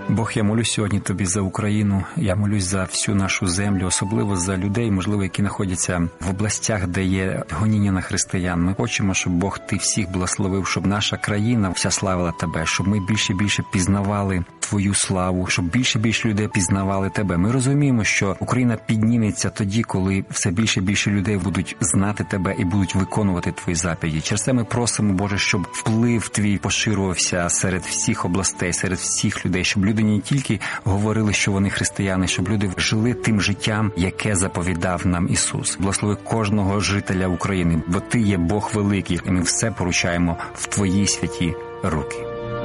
Бог, я молюсь сьогодні Тобі за Україну, я молюсь за всю нашу землю, особливо за людей, можливо, які знаходяться в областях, де є гоніння на християн. Ми хочемо, щоб Бог Ти всіх благословив, щоб наша країна вся славила Тебе, щоб ми більше і більше пізнавали Твою славу, щоб більше і більше людей пізнавали Тебе. Ми розуміємо, що Україна підніметься тоді, коли все більше і більше людей будуть знати Тебе і будуть виконувати Твої заповіді. Через це ми просимо, Боже, щоб вплив Твій поширювався серед всіх областей, серед всіх людей, щоб люди не тільки говорили, що вони християни, щоб люди жили тим життям, яке заповідав нам Ісус. Благослови кожного жителя України, бо Ти є Бог великий, і ми все поручаємо в Твої святі руки.